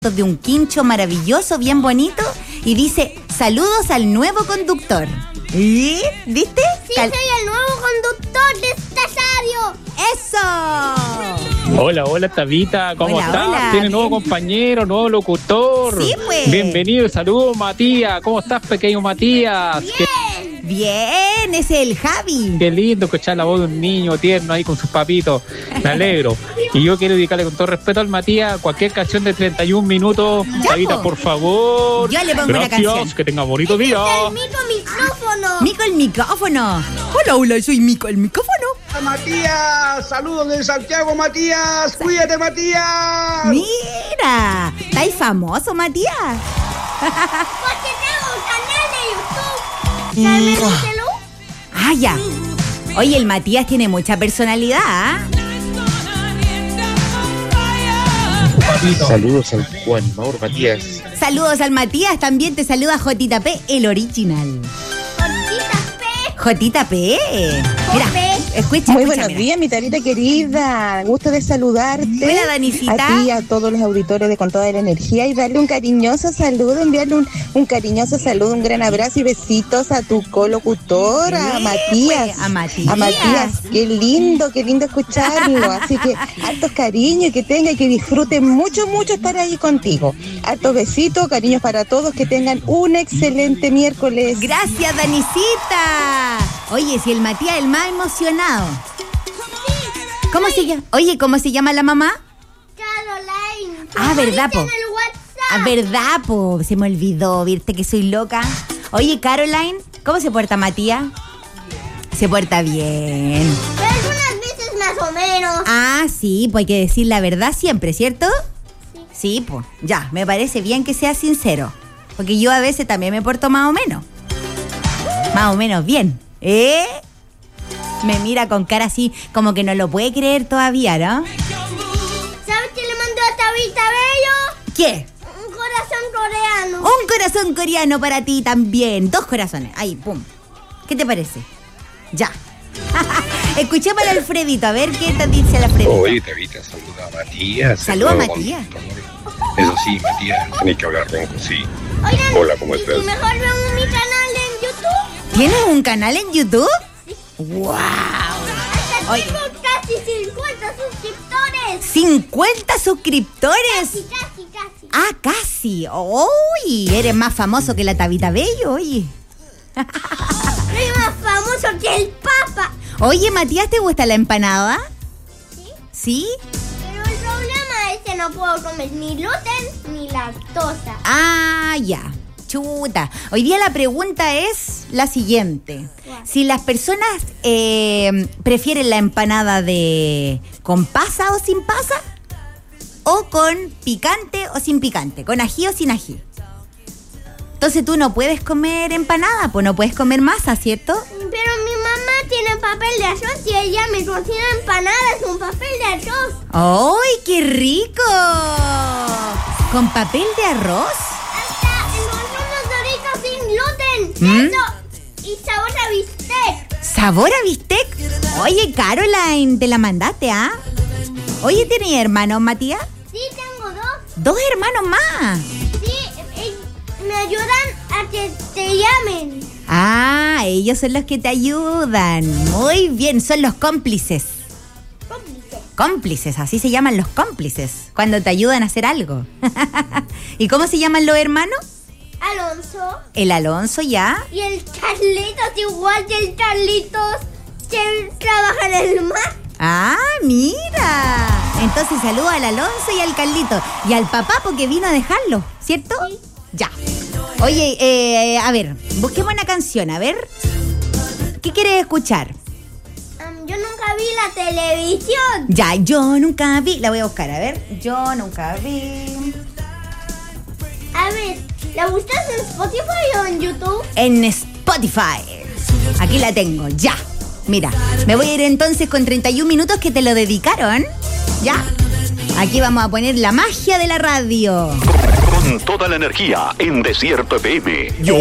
de un quincho maravilloso, bien bonito, y dice, saludos al nuevo conductor. ¿Y? ¿Viste? Sí, soy el nuevo conductor de esta radio. ¡Eso! Hola, Tabita, ¿cómo Hola, estás? hola. ¿Tiene nuevo compañero, nuevo locutor? Sí, pues. Bienvenido, saludos, Matías. ¿Cómo estás, pequeño Matías? Bien, ese es el Javi. Qué lindo escuchar la voz de un niño tierno ahí con sus papitos. Me alegro. Y yo quiero dedicarle con todo respeto al Matías cualquier canción de 31 minutos. Ya, Tabita, po. por favor. Yo le pongo una Gracias, canción. que tenga bonito día. El micrófono. Mico el micrófono. Hola, soy Mico el micrófono. Matías, saludos de Santiago, Matías, cuídate, Matías. Mira, ¿estáis famoso, Matías? Porque tengo un canal de YouTube. ¿Sabes mi celu? Ah, ya. Oye, el Matías tiene mucha personalidad, ¿ah? Saludos al Juan Mauro Matías. Saludos al Matías, también te saluda JP, el original. Cortita P. Mira, escucha, Muy escucha, buenos mira. días, mi Tarita querida. Gusto de saludarte. Hola, Danicita. A ti y a todos los auditores de Con Toda la Energía y darle un cariñoso saludo, enviarle un cariñoso saludo, un gran abrazo y besitos a tu colocutora, Matías. A Matías. A Matías. Qué lindo escucharlo. Así que hartos cariños y que tenga y que disfruten mucho estar ahí contigo. Hartos besitos, cariños para todos, que tengan un excelente miércoles. Gracias, Danicita. Oye, si el Matías es el más emocionado. ¿Cómo se llama? Oye, ¿cómo se llama la mamá? Caroline. Ah, ¿verdad, po? En el WhatsApp. Ah, ¿verdad, po? Se me olvidó, viste que soy loca. Oye, Caroline, ¿cómo se porta Matías? Se porta bien. Pero algunas veces más o menos. Ah, sí, pues hay que decir la verdad siempre, ¿cierto? Sí, pues, ya, me parece bien que sea sincero. Porque yo a veces también me porto más o menos. Más o menos bien. Me mira con cara así, como que no lo puede creer todavía, ¿no? ¿Sabes qué le mandó a Tabita Bello? ¿Qué? Un corazón coreano. Un corazón coreano para ti también. 2 corazones. Ahí, pum. ¿Qué te parece? Ya. Escuchemos al Alfredito, a ver qué te dice el Alfredito. Oye, Tabita, saluda a Matías. Saluda a el nuevo Matías. conductor. Eso sí, Matías, tenés que hablar ronco, sí. Oigan, Hola, ¿cómo ¿y estás? si mejor veo mi canal en YouTube? ¿Tienes un canal en YouTube? ¡Wow! Hasta Oye. tengo casi 50 suscriptores. 50 suscriptores. Casi. Ah, casi. ¡Uy! Eres más famoso que la Tabita Bello, oye. Soy más famoso que el Papa. Oye, Matías, ¿te gusta la empanada? ¿Sí? ¿Sí? Pero el problema es que no puedo comer ni gluten ni lactosa. Ah, ya. Chuta. Hoy día la pregunta es la siguiente. Si las personas prefieren la empanada con pasa o sin pasa, o con picante o sin picante, con ají o sin ají. Entonces tú no puedes comer empanada, pues no puedes comer masa, ¿cierto? Pero mi mamá tiene papel de arroz y ella me cocina empanadas con papel de arroz. ¡Ay, qué rico! ¿Con papel de arroz? Hasta unos doritos sin gluten. Eso. Y sabor a bistec. ¿Sabor a bistec? Oye, Caroline, te la mandaste, ¿ah? Oye, ¿tienes hermanos, Matías? Sí, tengo 2. 2 hermanos más. Sí, me ayudan a que te llamen. Ah, ellos son los que te ayudan. Muy bien, son los cómplices. Cómplices, así se llaman los cómplices, cuando te ayudan a hacer algo. ¿Y cómo se llaman los hermanos? Alonso. El Alonso, ¿ya? Y el Carlitos, igual que el Carlitos, que trabaja en el mar. Ah, mira. Entonces saluda al Alonso y al Carlito. Y al papá porque vino a dejarlo, ¿cierto? Sí. Ya. Oye, a ver, busquemos una canción, a ver. ¿Qué quieres escuchar? Yo nunca vi la televisión. Ya, yo nunca vi. La voy a buscar, a ver. Yo nunca vi. A ver, ¿la buscas en Spotify o en YouTube? En Spotify. Aquí la tengo, ya. Mira, me voy a ir entonces con 31 minutos que te lo dedicaron. Ya. Aquí vamos a poner la magia de la radio. Con toda la energía en Desierto FM.